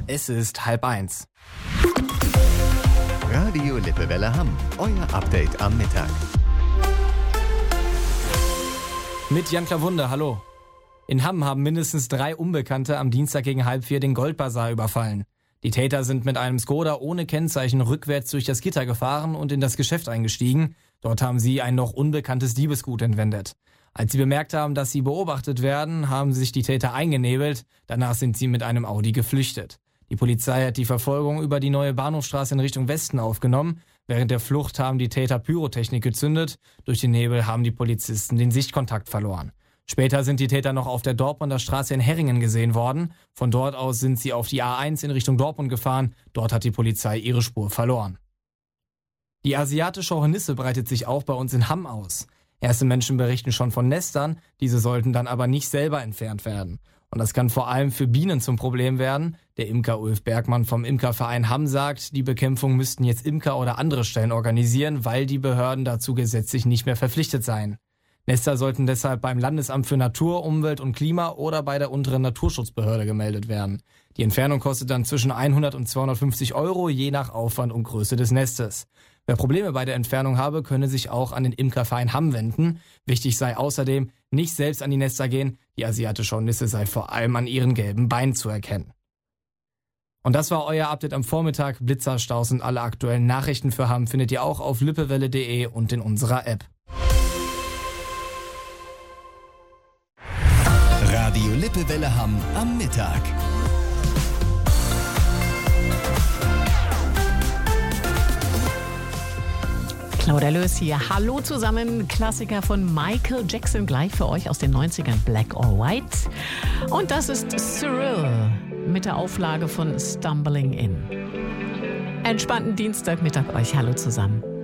Es ist 12:30. Radio Lippewelle Hamm, euer Update am Mittag. Mit Jan Klawunde, hallo. In Hamm haben mindestens 3 Unbekannte am Dienstag gegen 3:30 den Goldbazar überfallen. Die Täter sind mit einem Skoda ohne Kennzeichen rückwärts durch das Gitter gefahren und in das Geschäft eingestiegen. Dort haben sie ein noch unbekanntes Diebesgut entwendet. Als sie bemerkt haben, dass sie beobachtet werden, haben sich die Täter eingenebelt. Danach sind sie mit einem Audi geflüchtet. Die Polizei hat die Verfolgung über die neue Bahnhofstraße in Richtung Westen aufgenommen. Während der Flucht haben die Täter Pyrotechnik gezündet. Durch den Nebel haben die Polizisten den Sichtkontakt verloren. Später sind die Täter noch auf der Dortmunder Straße in Herringen gesehen worden. Von dort aus sind sie auf die A1 in Richtung Dortmund gefahren. Dort hat die Polizei ihre Spur verloren. Die asiatische Hornisse breitet sich auch bei uns in Hamm aus. Erste Menschen berichten schon von Nestern, diese sollten dann aber nicht selber entfernt werden. Und das kann vor allem für Bienen zum Problem werden. Der Imker Ulf Bergmann vom Imkerverein Hamm sagt, die Bekämpfung müssten jetzt Imker oder andere Stellen organisieren, weil die Behörden dazu gesetzlich nicht mehr verpflichtet seien. Nester sollten deshalb beim Landesamt für Natur, Umwelt und Klima oder bei der unteren Naturschutzbehörde gemeldet werden. Die Entfernung kostet dann zwischen 100 und 250 €, je nach Aufwand und Größe des Nestes. Wer Probleme bei der Entfernung habe, könne sich auch an den Imkerverein Hamm wenden. Wichtig sei außerdem, nicht selbst an die Nester gehen. Die asiatische Hornisse sei vor allem an ihren gelben Beinen zu erkennen. Und das war euer Update am Vormittag. Blitzer, Staus und alle aktuellen Nachrichten für Hamm findet ihr auch auf lippewelle.de und in unserer App. Radio Lippewelle Hamm am Mittag. Claudia Löß hier. Hallo zusammen. Klassiker von Michael Jackson gleich für euch aus den 90ern. Black or White. Und das ist Cyril mit der Auflage von Stumbling In. Entspannten Dienstagmittag euch. Hallo zusammen.